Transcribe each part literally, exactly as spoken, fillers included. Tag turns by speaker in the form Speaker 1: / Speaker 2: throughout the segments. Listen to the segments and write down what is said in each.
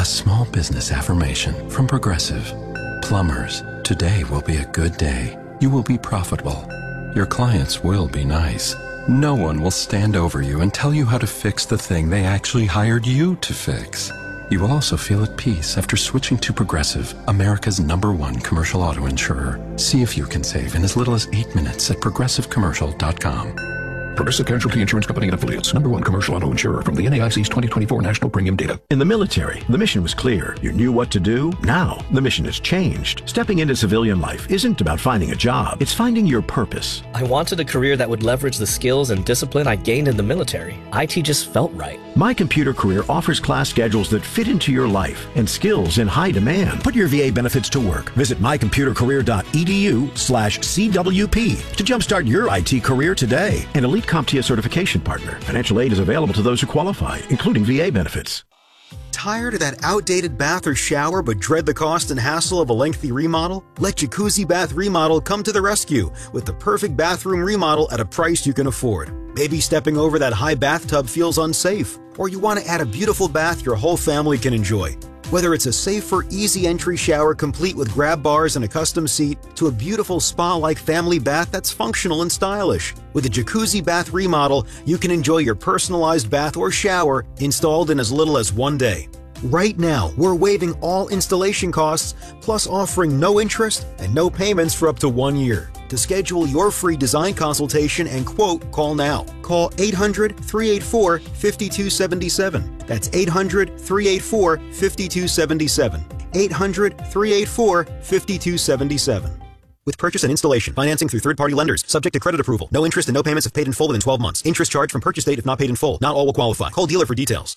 Speaker 1: A small business affirmation from Progressive. Plumbers, today will be a good day. You will be profitable. Your clients will be nice. No one will stand over you and tell you how to fix the thing they actually hired you to fix. You will also feel at peace after switching to Progressive, America's number one commercial auto insurer. See if you can save in as little as eight minutes at progressive commercial dot com.
Speaker 2: Progressive Casualty Insurance Company and Affiliates. Number one commercial auto insurer from the N A I C's twenty twenty-four National Premium Data.
Speaker 3: In the military, the mission was clear. You knew what to do. Now, the mission has changed. Stepping into civilian life isn't about finding a job. It's finding your purpose.
Speaker 4: I wanted a career that would leverage the skills and discipline I gained in the military. I T just felt right.
Speaker 3: My Computer Career offers class schedules that fit into your life and skills in high demand. Put your V A benefits to work. Visit my computer career dot e d u slash C W P to jumpstart your I T career today. An elite CompTIA certification partner. Financial aid is available to those who qualify, including V A benefits.
Speaker 5: Tired of that outdated bath or shower but dread the cost and hassle of a lengthy remodel? Let Jacuzzi Bath Remodel come to the rescue with the perfect bathroom remodel at a price you can afford. Maybe stepping over that high bathtub feels unsafe, or you want to add a beautiful bath your whole family can enjoy. Whether it's a safer, easy entry shower complete with grab bars and a custom seat, to a beautiful spa-like family bath that's functional and stylish. With a Jacuzzi Bath Remodel, you can enjoy your personalized bath or shower installed in as little as one day. Right now, we're waiving all installation costs, plus offering no interest and no payments for up to one year. To schedule your free design consultation and quote, call now. Call eight hundred, three eight four, five two seven seven. That's eight hundred, three eight four, five two seven seven. eight hundred, three eight four, five two seven seven. With purchase and installation, financing through third-party lenders, subject to credit approval. No interest and no payments if paid in full within twelve months. Interest charged from purchase date if not paid in full. Not all will qualify. Call dealer for details.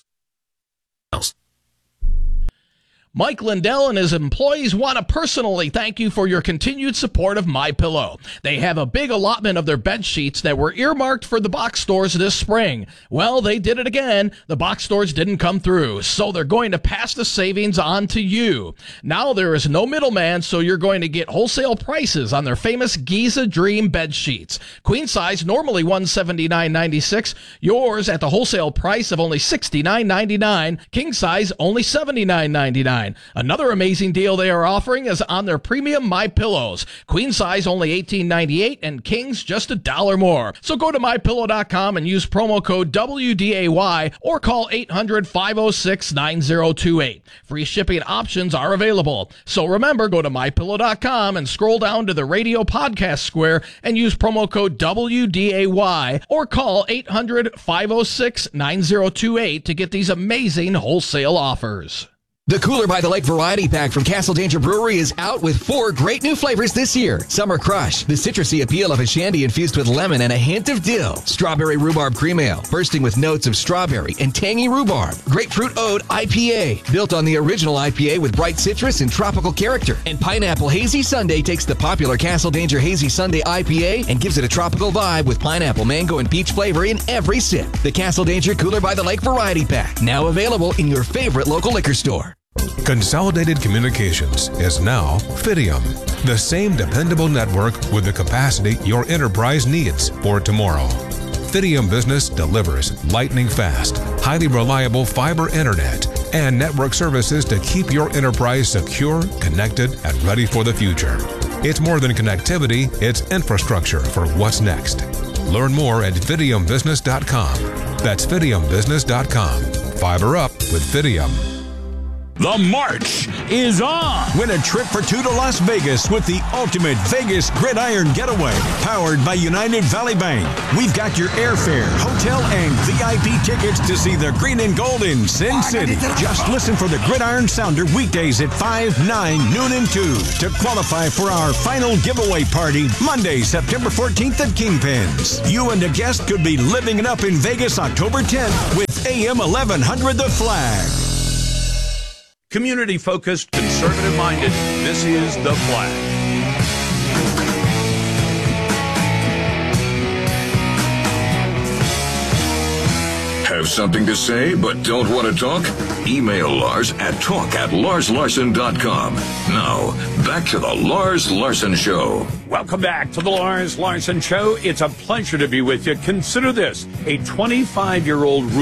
Speaker 6: Mike Lindell and his employees want to personally thank you for your continued support of MyPillow. They have a big allotment of their bed sheets that were earmarked for the box stores this spring. Well, they did it again. The box stores didn't come through, so they're going to pass the savings on to you. Now there is no middleman, so you're going to get wholesale prices on their famous Giza Dream bed sheets. Queen size, normally one hundred seventy-nine ninety-six. Yours at the wholesale price of only sixty-nine ninety-nine. King size, only seventy-nine ninety-nine. Another amazing deal they are offering is on their premium MyPillows. Queen size only eighteen ninety-eight and kings just a dollar more. So go to my pillow dot com and use promo code W D A Y or call eight hundred, five oh six, nine oh two eight. Free shipping options are available. So remember, go to my pillow dot com and scroll down to the radio podcast square and use promo code W D A Y or call eight hundred, five oh six, nine oh two eight to get these amazing wholesale offers.
Speaker 7: The Cooler by the Lake Variety Pack from Castle Danger Brewery is out with four great new flavors this year. Summer Crush, the citrusy appeal of a shandy infused with lemon and a hint of dill. Strawberry Rhubarb Cream Ale, bursting with notes of strawberry and tangy rhubarb. Grapefruit Ode I P A, built on the original I P A with bright citrus and tropical character. And Pineapple Hazy Sundae takes the popular Castle Danger Hazy Sundae I P A and gives it a tropical vibe with pineapple, mango, and peach flavor in every sip. The Castle Danger Cooler by the Lake Variety Pack, now available in your favorite local liquor store.
Speaker 8: Consolidated Communications is now Fidium, the same dependable network with the capacity your enterprise needs for tomorrow. Fidium Business delivers lightning fast, highly reliable fiber internet and network services to keep your enterprise secure, connected, and ready for the future. It's more than connectivity, it's infrastructure for what's next. Learn more at fidium business dot com. That's fidium business dot com. Fiber up with Fidium.
Speaker 9: The march is on. Win a trip for two to Las Vegas with the ultimate Vegas Gridiron Getaway, powered by United Valley Bank. We've got your airfare, hotel, and V I P tickets to see the green and gold in Sin City. Just listen for the Gridiron Sounder weekdays at five, nine, noon, and two to qualify for our final giveaway party Monday, September fourteenth at Kingpins. You and a guest could be living it up in Vegas October tenth with A M eleven hundred The Flag.
Speaker 10: Community-focused, conservative-minded, this is The Flag.
Speaker 11: Have something to say but don't want to talk? Email Lars at talk at lars larson dot com. Now, back to the Lars Larson Show.
Speaker 10: Welcome back to the Lars Larson Show. It's a pleasure to be with you. Consider this a twenty-five-year-old rule.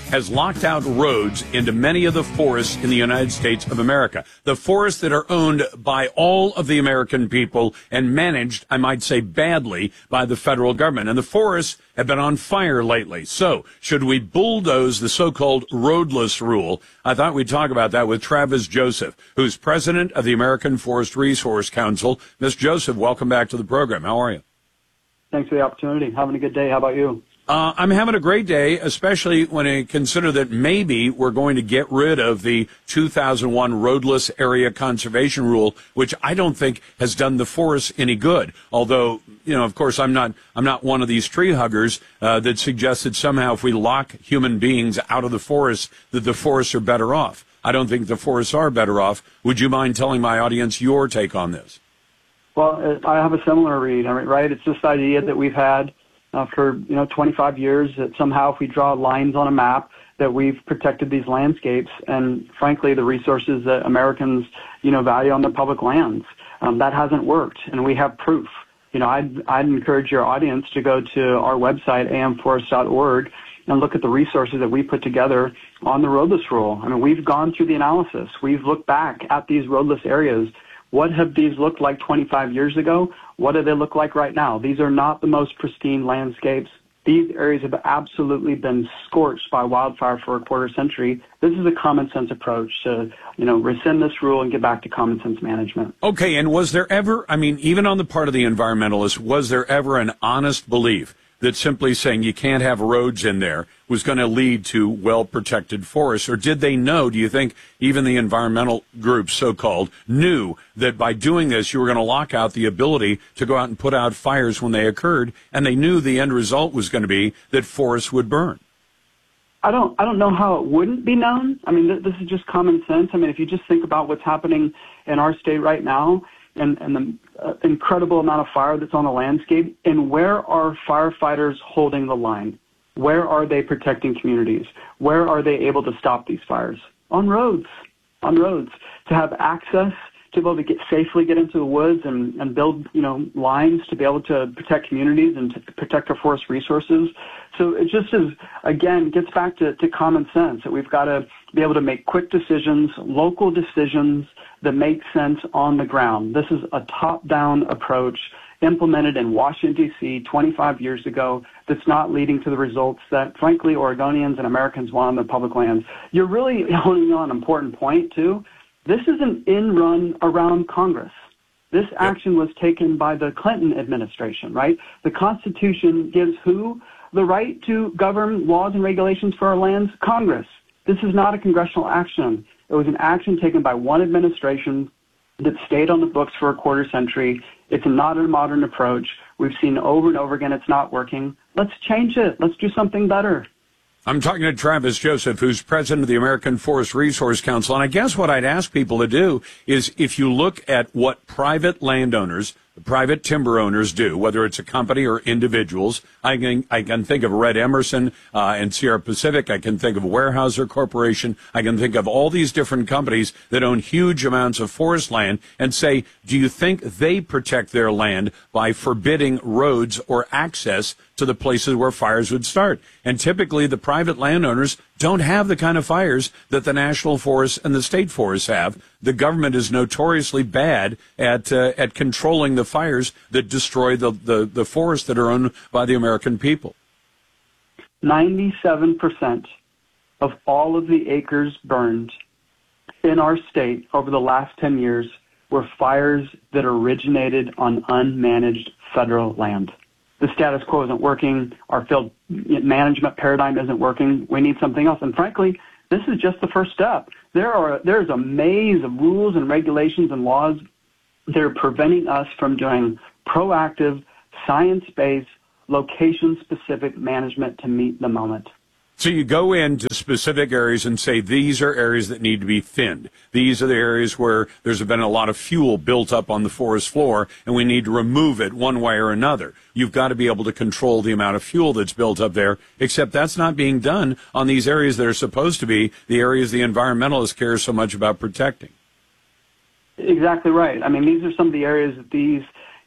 Speaker 10: has locked out roads into many of the forests in the United States of America. The forests that are owned by all of the American people and managed, I might say, badly by the federal government. And the forests have been on fire lately. So, should we bulldoze the so-called roadless rule? I thought we'd talk about that with Travis Joseph, who's president of the American Forest Resource Council. Miz Joseph, welcome back to the program. How are you?
Speaker 12: Thanks for the opportunity. Having a good day. How about you?
Speaker 10: Uh, I'm having a great day, especially when I consider that maybe we're going to get rid of the two thousand one roadless area conservation rule, which I don't think has done the forests any good. Although, you know, of course, I'm not I'm not one of these tree huggers uh, that suggests that somehow if we lock human beings out of the forests, that the forests are better off. I don't think the forests are better off. Would you mind telling my audience your take on this?
Speaker 12: Well, I have a similar read, right? It's this idea that we've had Uh, for, you know, twenty-five years, that somehow if we draw lines on a map that we've protected these landscapes and, frankly, the resources that Americans, you know, value on their public lands. Um, that hasn't worked, and we have proof. You know, I'd, I'd encourage your audience to go to our website, a m forest dot org, and look at the resources that we put together on the roadless rule. I mean, we've gone through the analysis. We've looked back at these roadless areas. What have these looked like twenty-five years ago? What do they look like right now? These are not the most pristine landscapes. These areas have absolutely been scorched by wildfire for a quarter century. This is a common sense approach to, you know, rescind this rule and get back to common sense management.
Speaker 10: Okay, and was there ever, I mean, even on the part of the environmentalists, was there ever an honest belief that simply saying you can't have roads in there was going to lead to well-protected forests? Or did they know, do you think even the environmental groups, so-called, knew that by doing this you were going to lock out the ability to go out and put out fires when they occurred, and they knew the end result was going to be that forests would burn?
Speaker 12: I don't, I don't know how it wouldn't be known. I mean, th- this is just common sense. I mean, if you just think about what's happening in our state right now, and, and the uh, incredible amount of fire that's on the landscape, and where are firefighters holding the line? Where are they protecting communities? Where are they able to stop these fires? On roads, on roads. To have access, to be able to get safely get into the woods and, and build, you know, lines to be able to protect communities and to protect our forest resources. So it just is, again, gets back to, to common sense that we've got to be able to make quick decisions, local decisions that make sense on the ground. This is a top-down approach implemented in Washington, D C twenty-five years ago that's not leading to the results that, frankly, Oregonians and Americans want on their public lands. You're really honing on an important point, too. This is an in-run around Congress. This action was taken by the Clinton administration, right? The Constitution gives who the right to govern laws and regulations for our lands? Congress. This is not a congressional action. It was an action taken by one administration that stayed on the books for a quarter century. It's not a modern approach. We've seen over and over again it's not working. Let's change it. Let's do something better.
Speaker 10: I'm talking to Travis Joseph, who's president of the American Forest Resource Council. And I guess what I'd ask people to do is, if you look at what private landowners, private timber owners do, whether it's a company or individuals, I can, I can think of Red Emerson uh, and Sierra Pacific. I can think of Weyerhaeuser Corporation. I can think of all these different companies that own huge amounts of forest land, and say, do you think they protect their land by forbidding roads or access to the places where fires would start? And typically the private landowners don't have the kind of fires that the national forests and the state forests have. The government is notoriously bad at uh, at controlling the fires that destroy the, the, the forests that are owned by the American people.
Speaker 12: ninety-seven percent of all of the acres burned in our state over the last ten years were fires that originated on unmanaged federal land. The status quo isn't working. Our field management paradigm isn't working. We need something else. And frankly, this is just the first step. There are there's a maze of rules and regulations and laws that are preventing us from doing proactive, science-based, location-specific management to meet the moment.
Speaker 10: So you go into specific areas and say, these are areas that need to be thinned. These are the areas where there's been a lot of fuel built up on the forest floor, and we need to remove it one way or another. You've got to be able to control the amount of fuel that's built up there, except that's not being done on these areas that are supposed to be the areas the environmentalists care so much about protecting.
Speaker 12: Exactly right. I mean, these are some of the areas that these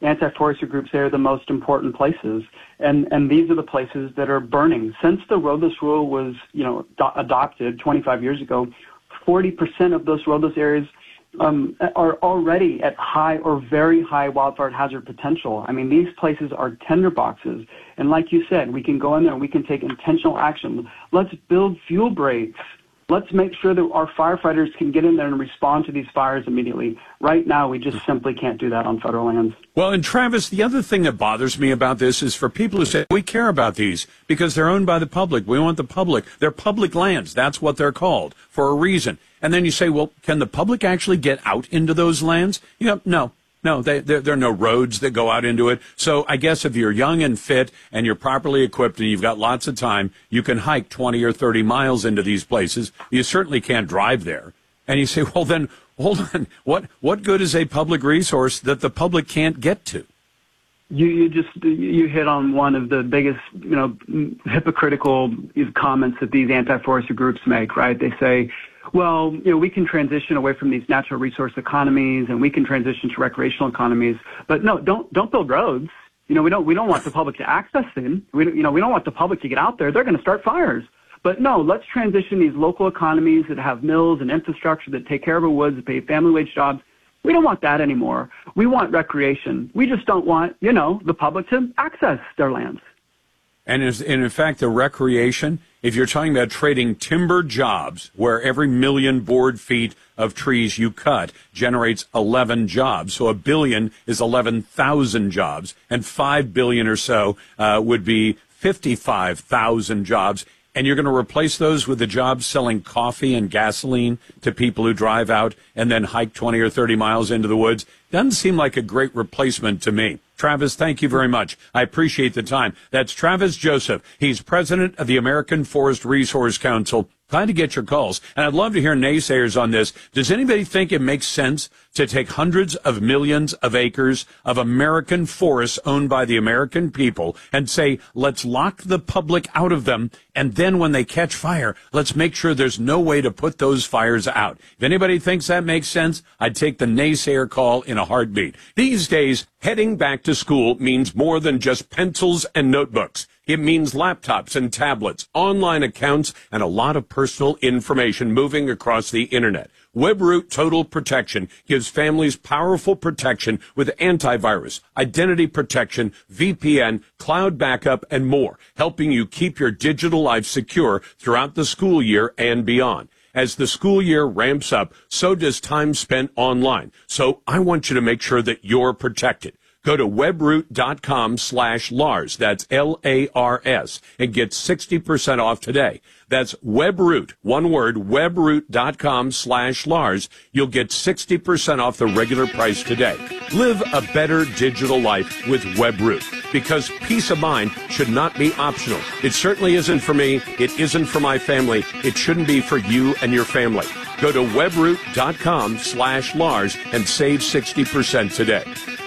Speaker 12: anti-forestry groups say are the most important places. And, and these are the places that are burning. Since the roadless rule was, you know, do- adopted twenty-five years ago, forty percent of those roadless areas um, are already at high or very high wildfire hazard potential. I mean, these places are tinderboxes. And like you said, we can go in there and we can take intentional action. Let's build fuel breaks. Let's make sure that our firefighters can get in there and respond to these fires immediately. Right now, we just simply can't do that on federal lands.
Speaker 10: Well, and Travis, the other thing that bothers me about this is for people who say, we care about these because they're owned by the public. We want the public. They're public lands. That's what they're called for a reason. And then you say, well, can the public actually get out into those lands? You know, no. No, they, there, there are no roads that go out into it. So I guess if you're young and fit and you're properly equipped and you've got lots of time, you can hike twenty or thirty miles into these places. You certainly can't drive there. And you say, well, then, hold on. What, what good is a public resource that the public can't get to?
Speaker 12: You, you just, you hit on one of the biggest, you know, hypocritical comments that these anti-forestry groups make, right? They say, well, you know, we can transition away from these natural resource economies and we can transition to recreational economies, but no, don't, don't build roads. You know, we don't, we don't want the public to access them. We, you know, we don't want the public to get out there. They're going to start fires. But no, let's transition these local economies that have mills and infrastructure that take care of our woods, that pay family wage jobs. We don't want that anymore. We want recreation. We just don't want, you know, the public to access their lands.
Speaker 10: And, is, and in fact, the recreation, if you're talking about trading timber jobs, where every million board feet of trees you cut generates eleven jobs, so a billion is eleven thousand jobs, and five billion or so uh, would be fifty-five thousand jobs. And you're going to replace those with the jobs selling coffee and gasoline to people who drive out and then hike twenty or thirty miles into the woods. Doesn't seem like a great replacement to me. Travis, thank you very much. I appreciate the time. That's Travis Joseph. He's president of the American Forest Resource Council. Glad to get your calls. And I'd love to hear naysayers on this. Does anybody think it makes sense to take hundreds of millions of acres of American forests owned by the American people and say, let's lock the public out of them, and then when they catch fire, let's make sure there's no way to put those fires out? If anybody thinks that makes sense, I'd take the naysayer call in a heartbeat. These days, heading back to school means more than just pencils and notebooks. It means laptops and tablets, online accounts, and a lot of personal information moving across the internet. WebRoot Total Protection gives families powerful protection with antivirus, identity protection, V P N, cloud backup, and more, helping you keep your digital life secure throughout the school year and beyond. As the school year ramps up, so does time spent online. So I want you to make sure that you're protected. Go to webroot.com slash Lars. That's L A R S, and get sixty percent off today. That's Webroot, one word, webroot.com slash Lars. You'll get sixty percent off the regular price today. Live a better digital life with Webroot, because peace of mind should not be optional. It certainly isn't for me. It isn't for my family. It shouldn't be for you and your family. Go to webroot.com slash Lars and save sixty percent today.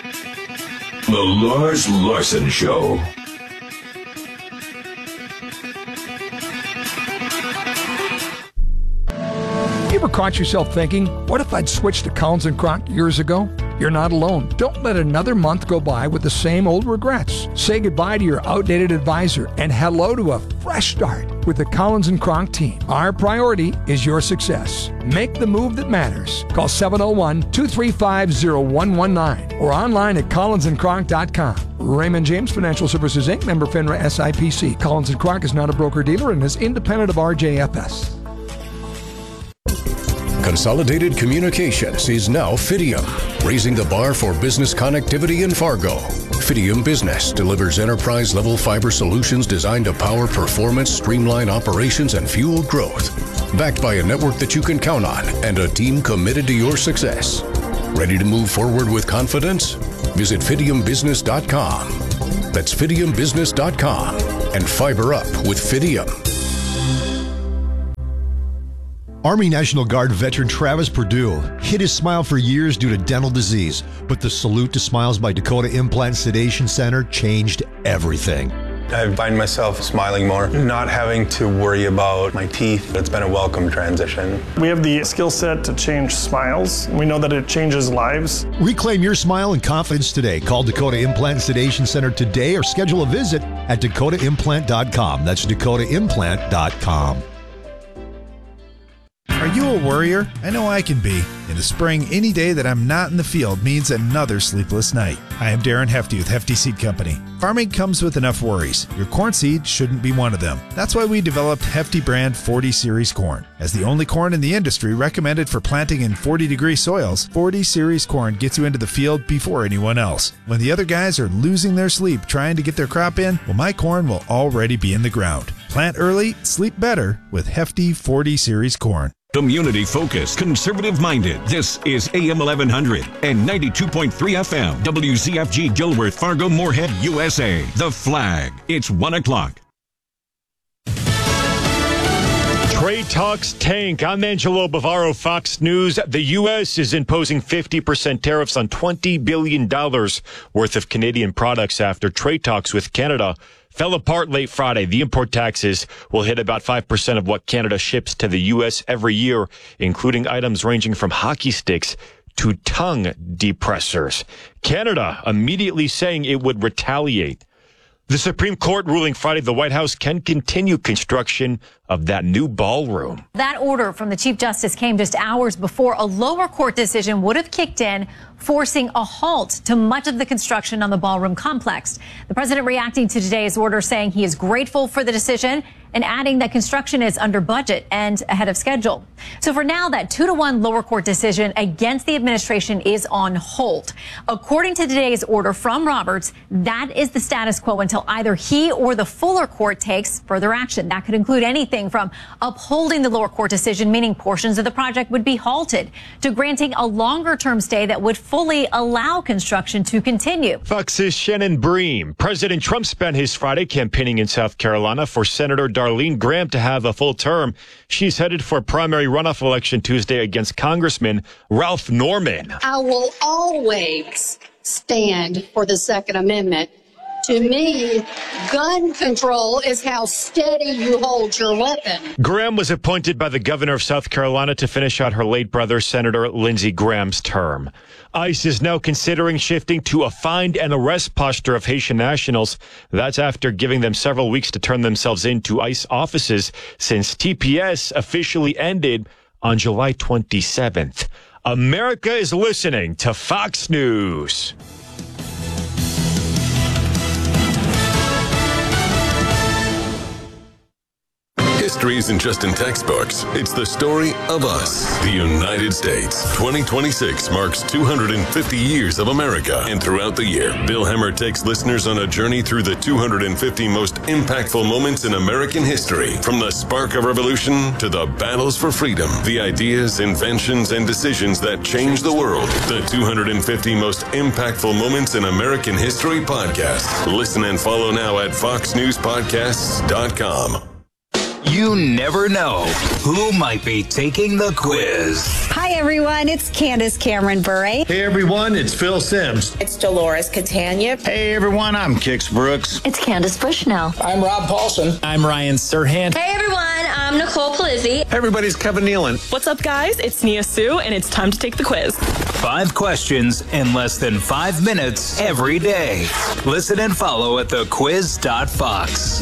Speaker 11: The Lars Larson Show.
Speaker 13: You ever caught yourself thinking, what if I'd switched to Collins and Kronk years ago? You're not alone. Don't let another month go by with the same old regrets. Say goodbye to your outdated advisor and hello to a fresh start with the Collins and Kronk team. Our priority is your success. Make the move that matters. Call seven oh one, two three five, oh one one nine or online at collins and kronk dot com. Raymond James Financial Services, Incorporated, member FINRA S I P C. Collins and Kronk is not a broker-dealer and is independent of R J F S.
Speaker 14: Consolidated Communications is now Fidium, raising the bar for business connectivity in Fargo. Fidium Business delivers enterprise-level fiber solutions designed to power performance, streamline operations, and fuel growth. Backed by a network that you can count on and a team committed to your success. Ready to move forward with confidence? Visit fidium business dot com. That's fidium business dot com and fiber up with Fidium.
Speaker 15: Army National Guard veteran Travis Perdue hid his smile for years due to dental disease, but the Salute to Smiles by Dakota Implant Sedation Center changed everything.
Speaker 16: I find myself smiling more, not having to worry about my teeth. It's been a welcome transition.
Speaker 17: We have the skill set to change smiles. We know that it changes lives.
Speaker 15: Reclaim your smile and confidence today. Call Dakota Implant Sedation Center today or schedule a visit at dakota implant dot com. That's dakota implant dot com.
Speaker 18: Are you a worrier? I know I can be. In the spring, any day that I'm not in the field means another sleepless night. I am Darren Hefty with Hefty Seed Company. Farming comes with enough worries. Your corn seed shouldn't be one of them. That's why we developed Hefty brand forty series corn. As the only corn in the industry recommended for planting in forty degree soils, forty series corn gets you into the field before anyone else. When the other guys are losing their sleep trying to get their crop in, well, my corn will already be in the ground. Plant early, sleep better with Hefty forty series corn.
Speaker 9: Community focused, conservative minded. This is A M eleven hundred and ninety-two point three F M. W Z F G Gilworth, Fargo, Moorhead, U S A. The Flag. It's one o'clock.
Speaker 19: Trade talks tank. I'm Angelo Bavaro, Fox News. The U S is imposing fifty percent tariffs on twenty billion dollars worth of Canadian products after trade talks with Canada fell apart late Friday. The import taxes will hit about five percent of what Canada ships to the U S every year, including items ranging from hockey sticks to tongue depressors. Canada immediately saying it would retaliate. The Supreme Court ruling Friday the White House can continue construction of that new ballroom.
Speaker 20: That order from the Chief Justice came just hours before a lower court decision would have kicked in, forcing a halt to much of the construction on the ballroom complex. The president reacting to today's order, saying he is grateful for the decision and adding that construction is under budget and ahead of schedule. So for now, that two to one lower court decision against the administration is on hold. According to today's order from Roberts, that is the status quo until either he or the fuller court takes further action. That could include anything from upholding the lower court decision, meaning portions of the project would be halted, to granting a longer term stay that would fully allow construction to continue.
Speaker 19: Fox's Shannon Bream. President Trump spent his Friday campaigning in South Carolina for Senator Darlene Graham to have a full term. She's headed for a primary runoff election Tuesday against Congressman Ralph Norman.
Speaker 21: I will always stand for the Second Amendment. To me, gun control is how steady you hold your weapon.
Speaker 19: Graham was appointed by the governor of South Carolina to finish out her late brother, Senator Lindsey Graham's term. ICE is now considering shifting to a find and arrest posture of Haitian nationals. That's after giving them several weeks to turn themselves into ICE offices since T P S officially ended on July twenty-seventh. America is listening to Fox News.
Speaker 22: History isn't just in textbooks. It's the story of us, the United States. twenty twenty-six marks two hundred fifty years of America. And throughout the year, Bill Hemmer takes listeners on a journey through the two hundred fifty most impactful moments in American history. From the spark of revolution to the battles for freedom, the ideas, inventions, and decisions that changed the world. The two hundred fifty most impactful moments in American history podcast. Listen and follow now at fox news podcasts dot com.
Speaker 23: You never know who might be taking the quiz.
Speaker 24: Hi, everyone. It's Candace Cameron Bure.
Speaker 25: Hey, everyone. It's Phil Sims.
Speaker 26: It's Dolores Catania.
Speaker 25: Hey, everyone. I'm Kix Brooks.
Speaker 24: It's Candace Bushnell.
Speaker 27: I'm Rob Paulson.
Speaker 28: I'm Ryan Serhant.
Speaker 29: Hey, everyone. I'm Nicole Palizzi.
Speaker 25: Hey, everybody's Kevin Nealon.
Speaker 30: What's up, guys? It's Nia Sue, and it's time to take the quiz.
Speaker 23: Five questions in less than five minutes every day. Listen and follow at the quiz dot fox.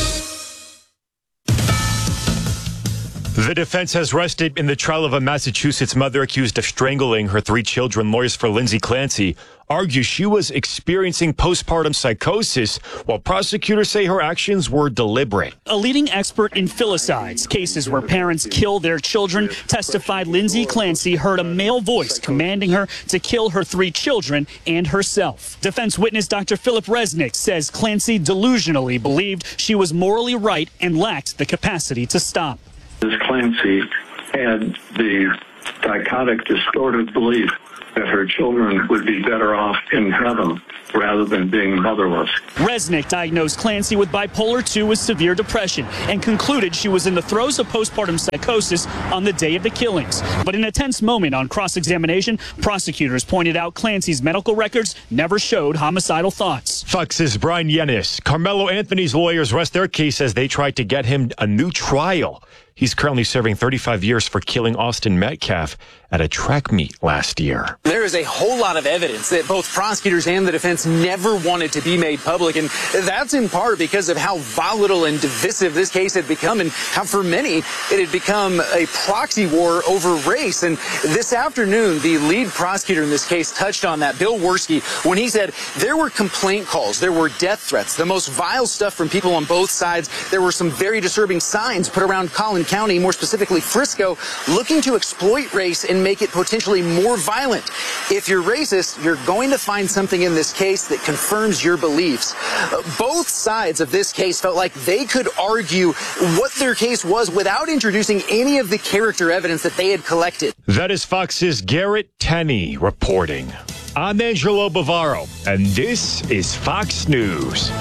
Speaker 19: The defense has rested in the trial of a Massachusetts mother accused of strangling her three children. Lawyers for Lindsay Clancy argue she was experiencing postpartum psychosis, while prosecutors say her actions were deliberate.
Speaker 31: A leading expert in filicides, cases where parents kill their children, testified Lindsay Clancy heard a male voice commanding her to kill her three children and herself. Defense witness Doctor Philip Resnick says Clancy delusionally believed she was morally right and lacked the capacity to stop.
Speaker 32: Miz Clancy had the
Speaker 1: psychotic, distorted belief that her children would be better off in heaven rather than being motherless.
Speaker 31: Resnick diagnosed Clancy with bipolar two with severe depression and concluded she was in the throes of postpartum psychosis on the day of the killings. But in a tense moment on cross-examination, prosecutors pointed out Clancy's medical records never showed homicidal thoughts.
Speaker 19: Fox's Brian Yennis. Carmelo Anthony's lawyers rest their case as they tried to get him a new trial. He's currently serving thirty-five years for killing Austin Metcalf at a track meet last year.
Speaker 2: There is a whole lot of evidence that both prosecutors and the defense never wanted to be made public, and that's in part because of how volatile and divisive this case had become and how for many it had become a proxy war over race. And this afternoon, the lead prosecutor in this case touched on that, Bill Worski, when he said there were complaint calls, there were death threats, the most vile stuff from people on both sides. There were some very disturbing signs put around Collin County, more specifically Frisco, looking to exploit race and make it potentially more violent. If you're racist, you're going to find something in this case that confirms your beliefs. Uh, both sides of this case felt like they could argue what their case was without introducing any of the character evidence that they had collected.
Speaker 19: That is Fox's Garrett Tenney reporting. I'm Angelo Bavaro, and this is Fox News.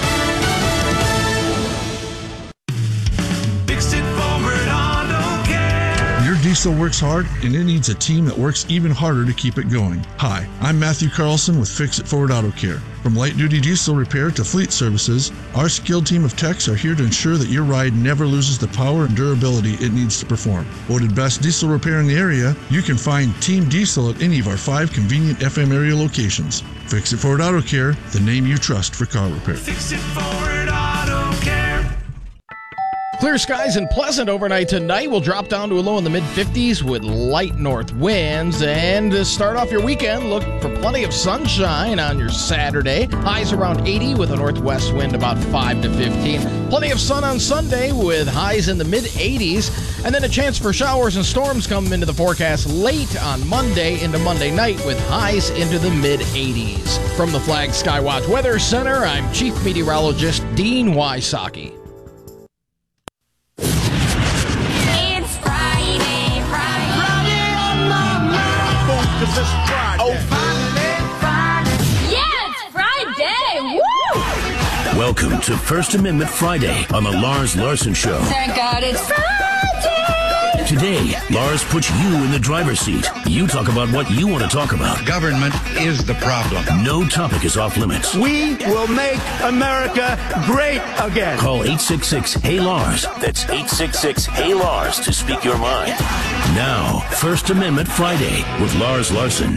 Speaker 3: Diesel works hard, and it needs a team that works even harder to keep it going. Hi, I'm Matthew Carlson with Fix It Forward Auto Care. From light-duty diesel repair to fleet services, our skilled team of techs are here to ensure that your ride never loses the power and durability it needs to perform. Voted best diesel repair in the area, you can find Team Diesel at any of our five convenient F M area locations. Fix It Forward Auto Care, the name you trust for car repair.
Speaker 4: Fix It Forward Auto Care.
Speaker 5: Clear skies and pleasant overnight tonight. We'll drop down to a low in the mid fifties with light north winds. And to start off your weekend, look for plenty of sunshine on your Saturday. Highs around eighty with a northwest wind about five to fifteen. Plenty of sun on Sunday with highs in the mid eighties. And then a chance for showers and storms come into the forecast late on Monday into Monday night with highs into the mid eighties. From the Flag Skywatch Weather Center, I'm Chief Meteorologist Dean Wysocki.
Speaker 4: Cause it's Friday. Oh, finally, Friday.
Speaker 6: Yeah, it's Friday. Woo!
Speaker 7: Welcome to First Amendment Friday on the Lars Larson Show.
Speaker 6: Thank God it's Friday.
Speaker 7: Today, Lars puts you in the driver's seat. You talk about what you want to talk about.
Speaker 25: Government is the problem.
Speaker 7: No topic is off limits.
Speaker 25: We will make America great again.
Speaker 7: Call eight six six, H E Y, Lars. That's eight six six, H E Y, Lars to speak your mind. Now, First Amendment Friday with Lars Larson.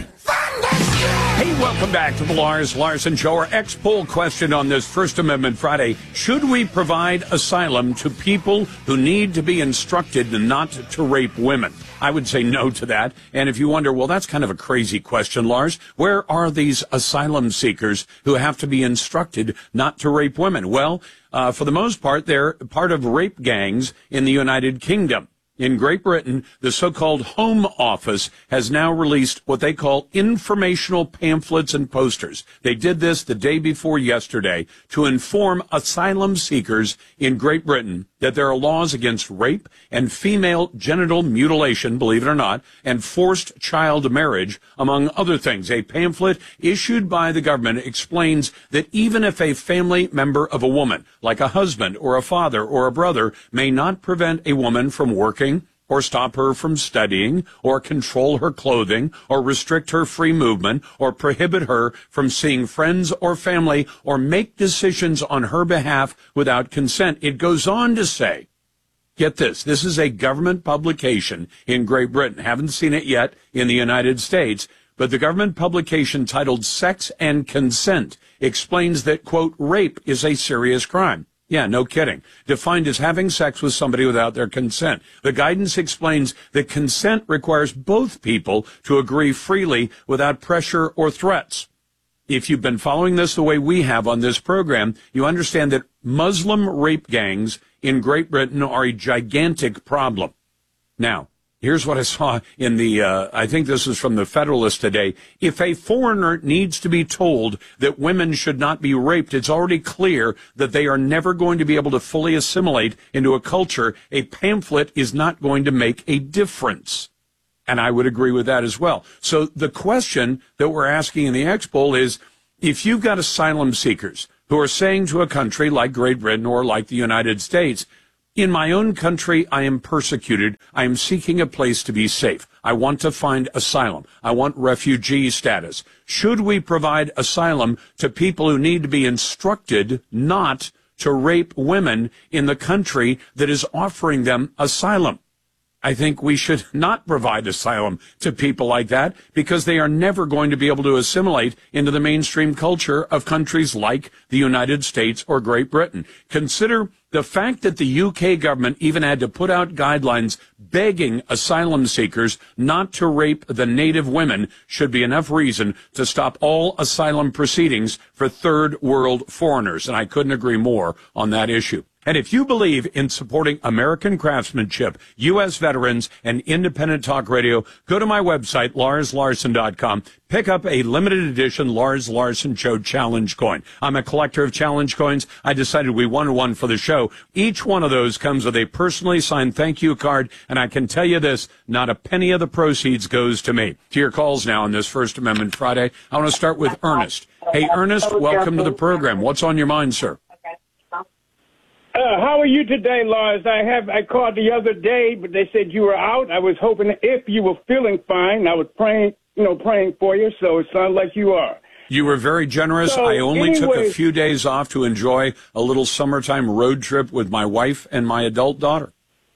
Speaker 10: Hey, welcome back to the Lars Larson Show. Our ex-poll question on this First Amendment Friday: should we provide asylum to people who need to be instructed not to rape women? I would say no to that. And if you wonder, well, that's kind of a crazy question, Lars. Where are these asylum seekers who have to be instructed not to rape women? Well, uh, for the most part, they're part of rape gangs in the United Kingdom. In Great Britain, the so-called Home Office has now released what they call informational pamphlets and posters. They did this the day before yesterday to inform asylum seekers in Great Britain that there are laws against rape and female genital mutilation, believe it or not, and forced child marriage, among other things. A pamphlet issued by the government explains that even if a family member of a woman, like a husband or a father or a brother, may not prevent a woman from working, or stop her from studying, or control her clothing, or restrict her free movement, or prohibit her from seeing friends or family, or make decisions on her behalf without consent. It goes on to say, get this, this is a government publication in Great Britain. Haven't seen it yet in the United States, but the government publication titled Sex and Consent explains that, quote, rape is a serious crime. Yeah, no kidding. Defined as having sex with somebody without their consent. The guidance explains that consent requires both people to agree freely without pressure or threats. If you've been following this the way we have on this program, you understand that Muslim rape gangs in Great Britain are a gigantic problem. Now, here's what I saw in the, uh, I think this is from the Federalist today. If a foreigner needs to be told that women should not be raped, it's already clear that they are never going to be able to fully assimilate into a culture. A pamphlet is not going to make a difference. And I would agree with that as well. So the question that we're asking in the X-Poll is, if you've got asylum seekers who are saying to a country like Great Britain or like the United States, in my own country, I am persecuted. I am seeking a place to be safe. I want to find asylum. I want refugee status. Should we provide asylum to people who need to be instructed not to rape women in the country that is offering them asylum? I think we should not provide asylum to people like that because they are never going to be able to assimilate into the mainstream culture of countries like the United States or Great Britain. Consider the fact that the U K government even had to put out guidelines begging asylum seekers not to rape the native women should be enough reason to stop all asylum proceedings for third world foreigners. And I couldn't agree more on that issue. And if you believe in supporting American craftsmanship, U S veterans, and independent talk radio, go to my website, lars larson dot com. Pick up a limited edition Lars Larson Show Challenge coin. I'm a collector of challenge coins. I decided we wanted one for the show. Each one of those comes with a personally signed thank you card, and I can tell you this, not a penny of the proceeds goes to me. To your calls now on this First Amendment Friday. I want to start with Ernest. Hey, Ernest, welcome to the program. What's on your mind, sir?
Speaker 8: Uh, how are you today, Lars? I have I called the other day, but they said you were out. I was hoping if you were feeling fine, I was praying, you know, praying for you. So it sounds like you are.
Speaker 10: You were very generous.
Speaker 8: So,
Speaker 10: I only
Speaker 8: anyway,
Speaker 10: took a few days off to enjoy a little summertime road trip with my wife and my adult daughter.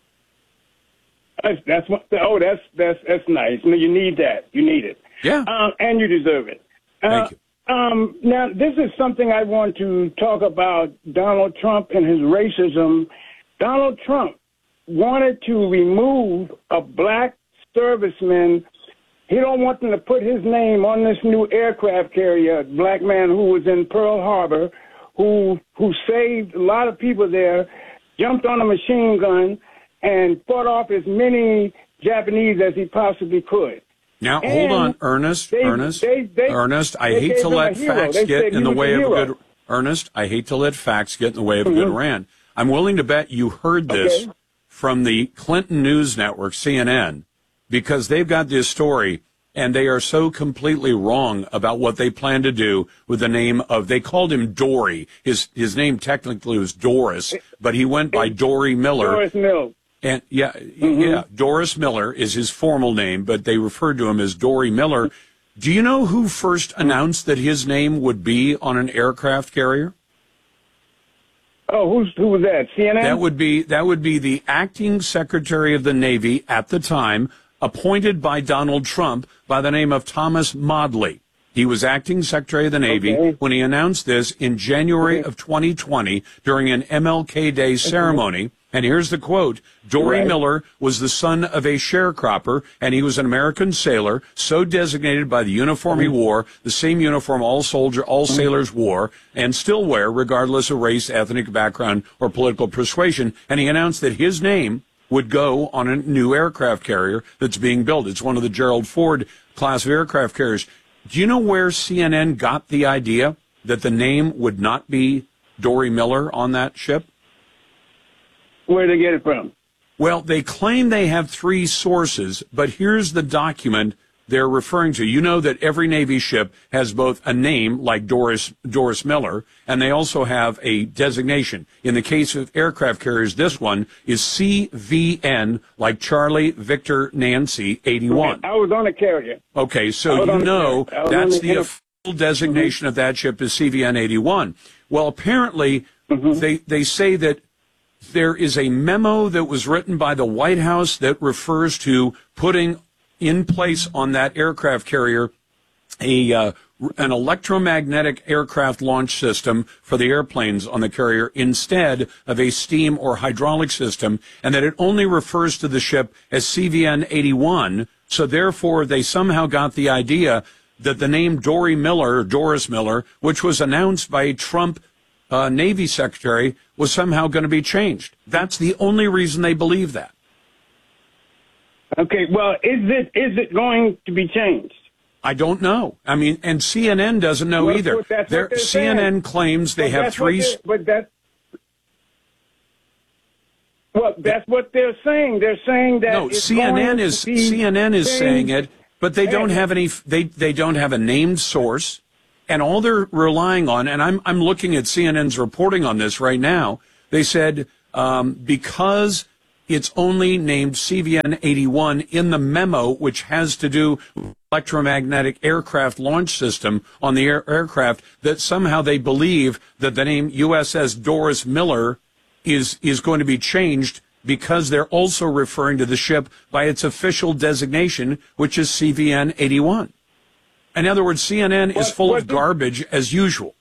Speaker 8: That's, that's what. Oh, that's that's that's nice. You know, you need that. You need it.
Speaker 10: Yeah.
Speaker 8: Um, and you deserve it. Uh,
Speaker 10: Thank you.
Speaker 8: Um, now, this is something I want to talk about Donald Trump and his racism. Donald Trump wanted to remove a black serviceman. He don't want them to put his name on this new aircraft carrier, a black man who was in Pearl Harbor, who who saved a lot of people there, jumped on a machine gun, and fought off as many Japanese as he possibly could.
Speaker 10: Now,
Speaker 8: and
Speaker 10: hold on, Ernest,
Speaker 8: they,
Speaker 10: Ernest,
Speaker 8: they, they,
Speaker 10: Ernest, I
Speaker 8: they
Speaker 10: hate
Speaker 8: gave
Speaker 10: to
Speaker 8: him
Speaker 10: let
Speaker 8: a hero.
Speaker 10: facts
Speaker 8: They
Speaker 10: get
Speaker 8: said
Speaker 10: in
Speaker 8: he
Speaker 10: the
Speaker 8: was
Speaker 10: way
Speaker 8: a
Speaker 10: of a
Speaker 8: hero.
Speaker 10: good, Ernest, I hate to let facts get in the way of a good
Speaker 8: Mhm.
Speaker 10: rant. I'm willing to bet you heard this
Speaker 8: Okay.
Speaker 10: from the Clinton News Network, C N N, because they've got this story and they are so completely wrong about what they plan to do with the name of, they called him Dory. His, his name technically was Doris, but he went by Dory Miller.
Speaker 8: Doris Mills.
Speaker 10: And yeah, yeah, Doris Miller is his formal name, but they referred to him as Dory Miller. Do you know who first announced that his name would be on an aircraft carrier?
Speaker 8: Oh, who's, who was that? C N N?
Speaker 10: That would be that would be the acting Secretary of the Navy at the time, appointed by Donald Trump by the name of Thomas Modly. He was acting Secretary of the Navy
Speaker 8: Okay.
Speaker 10: when he announced this in January
Speaker 8: Okay.
Speaker 10: of twenty twenty during an M L K Day ceremony. And here's the quote. Dory
Speaker 8: Right.
Speaker 10: Miller was the son of a sharecropper, and he was an American sailor, so designated by the uniform he wore, the same uniform all soldier, all sailors wore, and still wear, regardless of race, ethnic background, or political persuasion. And he announced that his name would go on a new aircraft carrier that's being built. It's one of the Gerald Ford class of aircraft carriers. Do you know where C N N got the idea that the name would not be Dory Miller on that ship?
Speaker 8: Where did they get it from?
Speaker 10: Well, they claim they have three sources, but here's the document they're referring to. You know that every Navy ship has both a name, like Doris, Doris Miller, and they also have a designation. In the case of aircraft carriers, this one is C V N, like Charlie Victor Nancy eighty-one.
Speaker 8: I was on a carrier.
Speaker 10: Okay,
Speaker 8: I
Speaker 10: so
Speaker 8: was
Speaker 10: you
Speaker 8: on the
Speaker 10: know
Speaker 8: carrier. I was
Speaker 10: that's
Speaker 8: on the
Speaker 10: the official designation of that ship is C V N eighty-one. Well, apparently
Speaker 8: Mhm.
Speaker 10: they they say that there is a memo that was written by the White House that refers to putting in place on that aircraft carrier a uh, an electromagnetic aircraft launch system for the airplanes on the carrier instead of a steam or hydraulic system, and that it only refers to the ship as C V N eighty-one. So therefore, they somehow got the idea that the name Dory Miller, Doris Miller, which was announced by a Trump uh, Navy secretary, was somehow going to be changed. That's the only reason they believe that.
Speaker 8: Okay, well, is it is it going to be changed?
Speaker 10: I don't know. I mean, and C N N doesn't know
Speaker 8: Well,
Speaker 10: either.
Speaker 8: that's what
Speaker 10: They're-
Speaker 8: they're
Speaker 10: C N N
Speaker 8: saying.
Speaker 10: claims they
Speaker 8: But
Speaker 10: have
Speaker 8: that's what
Speaker 10: three.
Speaker 8: they- But that. Well, that's what they're saying. They're saying that
Speaker 10: No,
Speaker 8: it's
Speaker 10: C N N
Speaker 8: going to
Speaker 10: is
Speaker 8: be
Speaker 10: C N N is
Speaker 8: changed.
Speaker 10: saying it, but they don't have any. They they don't have a named source, and all they're relying on. And I'm I'm looking at C N N's reporting on this right now. They said um, because it's only named C V N eighty-one in the memo, which has to do with electromagnetic aircraft launch system on the air- aircraft, that somehow they believe that the name U S S Doris Miller is is going to be changed because they're also referring to the ship by its official designation, which is C V N eighty-one. In other words, C N N is
Speaker 8: What-
Speaker 10: full
Speaker 8: what
Speaker 10: of
Speaker 8: did-
Speaker 10: garbage as usual.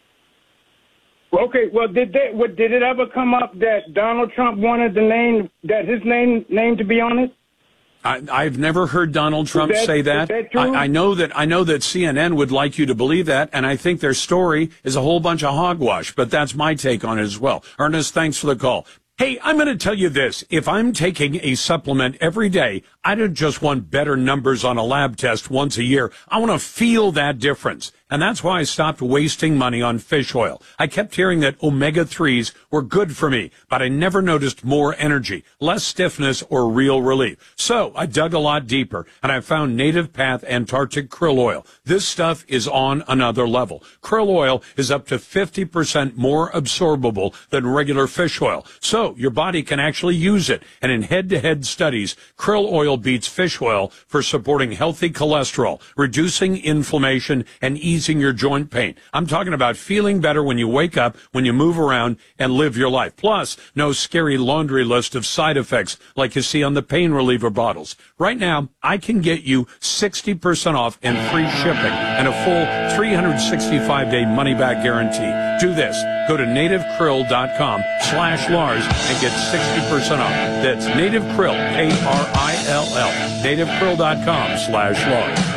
Speaker 8: Okay, well, did they? What, did it ever come up that Donald Trump wanted the name, that his name name to be on it?
Speaker 10: I, I've never heard Donald Trump
Speaker 8: that-
Speaker 10: say
Speaker 8: is
Speaker 10: that.
Speaker 8: that true?
Speaker 10: I, I know that I know that C N N would like you to believe that, and I think their story is a whole bunch of hogwash. But that's my take on it as well. Ernest, thanks for the call. Hey, I'm going to tell you this. If I'm taking a supplement every day, I don't just want better numbers on a lab test once a year. I want to feel that difference. And that's why I stopped wasting money on fish oil. I kept hearing that omega threes were good for me, but I never noticed more energy, less stiffness, or real relief. So I dug a lot deeper, and I found Native Path Antarctic Krill Oil. This stuff is on another level. Krill oil is up to fifty percent more absorbable than regular fish oil, so your body can actually use it. And in head-to-head studies, krill oil beats fish oil for supporting healthy cholesterol, reducing inflammation, and easing your joint pain. I'm talking about feeling better when you wake up, when you move around, and live your life. Plus, no scary laundry list of side effects like you see on the pain reliever bottles. Right now, I can get you sixty percent off and free shipping and a full three hundred sixty-five day money-back guarantee. Do this. Go to nativekrill.com slash Lars and get sixty percent off. That's Native Krill, K R I L L, nativekrill.com slash Lars.